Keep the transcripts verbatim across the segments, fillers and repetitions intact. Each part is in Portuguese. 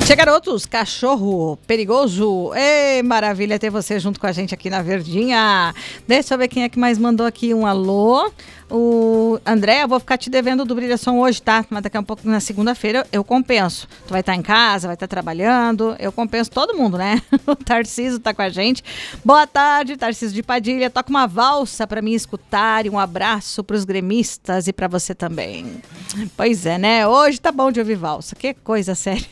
Tia Garotos, cachorro perigoso. Ei, maravilha ter você junto com a gente aqui na Verdinha. Deixa eu ver quem é que mais mandou aqui um alô. O André, eu vou ficar te devendo do Brilhação hoje, tá? Mas daqui a um pouco, na segunda-feira, eu compenso. Tu vai estar em casa, vai estar trabalhando, eu compenso todo mundo, né? O Tarcísio tá com a gente. Boa tarde, Tarcísio de Padilha. Toca uma valsa pra mim escutar e um abraço pros gremistas e pra você também. Pois é, né? Hoje tá bom de ouvir valsa. Que coisa séria.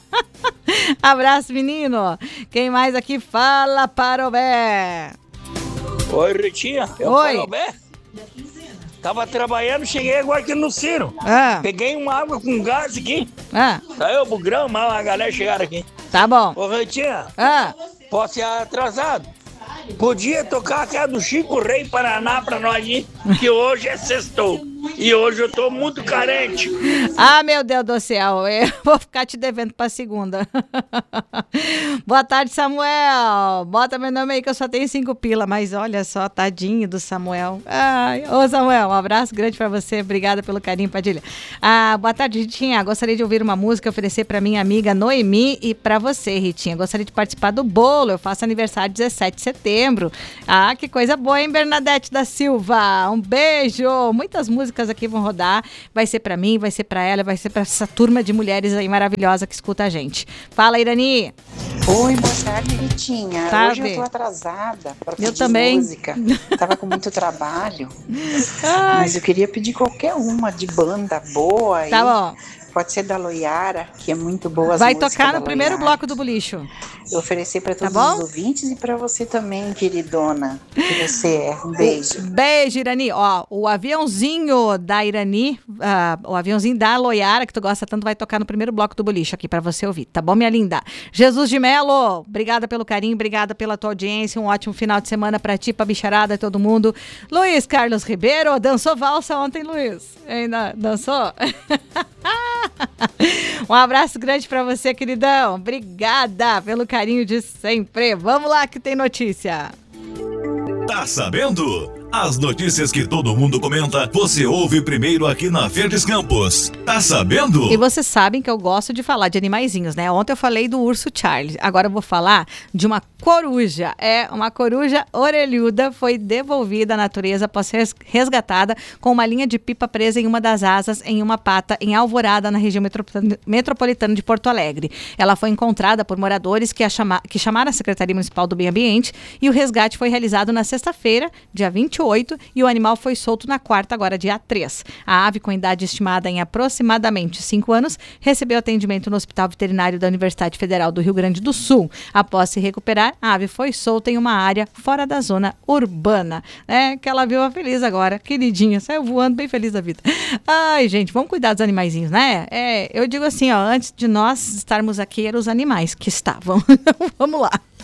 Abraço, menino. Quem mais aqui fala, Parobé? Oi, Ritinha. É o Oi. Parobé. Tava trabalhando, cheguei agora aqui no Ciro. Ah. Peguei uma água com gás aqui. Ah. Saiu o bugrão, mas a galera chegaram aqui. Tá bom. Ô, Ritinha. Ah. Posso ir atrasado? Podia tocar aquela do Chico Rei Paraná pra nós ir, que hoje é sextou. E hoje eu tô muito carente. Ah, meu Deus do céu, eu vou ficar te devendo pra segunda. Boa tarde, Samuel. Bota meu nome aí que eu só tenho cinco pila, mas olha só, tadinho do Samuel. Ai, ô Samuel, um abraço grande pra você, obrigada pelo carinho, Padilha. Ah, boa tarde, Ritinha. Gostaria de ouvir uma música e oferecer pra minha amiga Noemi e pra você, Ritinha. Gostaria de participar do bolo, eu faço aniversário dezessete de setembro. Ah, que coisa boa, hein, Bernadette da Silva? Um beijo, muitas músicas aqui vão rodar, vai ser pra mim, vai ser pra ela, vai ser pra essa turma de mulheres aí maravilhosa que escuta a gente. Fala, Irani. Oi, boa tarde, Ritinha. Tarde. Hoje eu tô atrasada para Eu pedir também. música. Tava com muito trabalho, mas eu queria pedir qualquer uma de banda boa. Tá aí. bom. Pode ser da Loiara, que é muito boa as Vai músicas tocar da no primeiro Loiara. bloco do Bolicho. Eu oferecer para todos Tá bom? os ouvintes e para você também, queridona, que você é. Um beijo. Beijo, Irani. Ó, o aviãozinho da Irani, ah, o aviãozinho da Loiara, que tu gosta tanto, vai tocar no primeiro bloco do Bolicho aqui pra você ouvir, tá bom, minha linda? Jesus de Melo, obrigada pelo carinho, obrigada pela tua audiência, um ótimo final de semana pra ti, pra bicharada, todo mundo. Luiz Carlos Ribeiro, dançou valsa ontem, Luiz? Ainda dançou? Um abraço grande pra você, queridão. Obrigada pelo carinho de sempre. Vamos lá que tem notícia. Tá sabendo? As notícias que todo mundo comenta, você ouve primeiro aqui na Verdes Campos. Tá sabendo? E vocês sabem que eu gosto de falar de animaizinhos, né? Ontem eu falei do urso Charles, agora eu vou falar de uma coruja. É, uma coruja orelhuda foi devolvida à natureza após ser resgatada com uma linha de pipa presa em uma das asas, em uma pata, em Alvorada, na região metropolitana de Porto Alegre. Ela foi encontrada por moradores que, a chama- que chamaram a Secretaria Municipal do Meio Ambiente e o resgate foi realizado na sexta-feira, dia vinte e oito, e o animal foi solto na quarta, agora dia três. A ave, com idade estimada em aproximadamente cinco anos, recebeu atendimento no Hospital Veterinário da Universidade Federal do Rio Grande do Sul. Após se recuperar, a ave foi solta em uma área fora da zona urbana. É que ela viu a feliz agora, queridinha, saiu voando bem feliz da vida. Ai, gente, vamos cuidar dos animaizinhos, né? É, eu digo assim, ó, antes de nós estarmos aqui, eram os animais que estavam. Vamos lá.